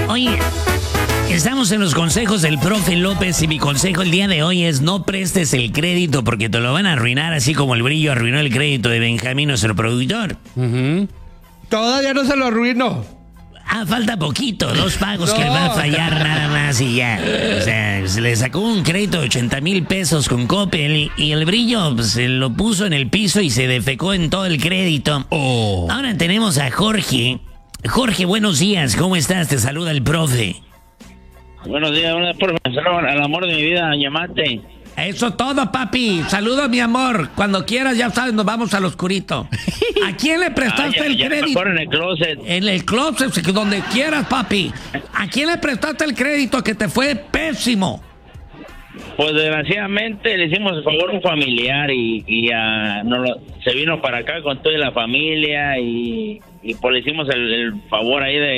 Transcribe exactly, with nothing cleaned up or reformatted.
Oye, estamos en los consejos del profe López y mi consejo el día de hoy es no prestes el crédito porque te lo van a arruinar así como el brillo arruinó el crédito de Benjamín, nuestro productor. Uh-huh. Todavía no se lo arruinó. Ah, falta poquito, dos pagos No. que va a fallar nada más y ya. O sea, se le sacó un crédito de ochenta mil pesos con Coppel y, y el brillo pues, se lo puso en el piso y se defecó en todo el crédito. Oh. Ahora tenemos a Jorge. Jorge, buenos días, ¿cómo estás? Te saluda el profe. Buenos días, buenos días, profesor, al amor de mi vida, llamate. Eso todo, papi. Saludos, mi amor. Cuando quieras, ya sabes, nos vamos al oscurito. ¿A quién le prestaste Ah, ya- el ya crédito? mejor en el closet. En el closet, donde quieras, papi. ¿A quién le prestaste el crédito que te fue pésimo? Pues desgraciadamente le hicimos el favor a un familiar y, y ah, no lo- se vino para acá con toda la familia y, y pues le hicimos el, el favor ahí de